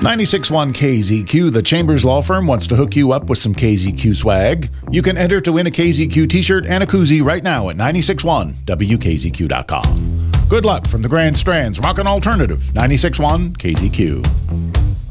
96.1 KZQ, the Chambers Law Firm, wants to hook you up with some KZQ swag. You can enter to win a KZQ t-shirt and a koozie right now at 961WKZQ.com. Good luck from the Grand Strand's Rockin' Alternative, 96.1 KZQ.